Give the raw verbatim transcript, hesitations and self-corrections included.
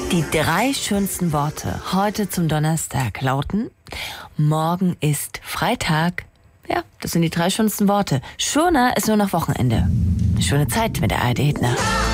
Die drei schönsten Worte heute zum Donnerstag lauten: Morgen ist Freitag. Ja, das sind die drei schönsten Worte. Schöner ist nur noch Wochenende. Eine schöne Zeit mit der A R D Hit Nacht.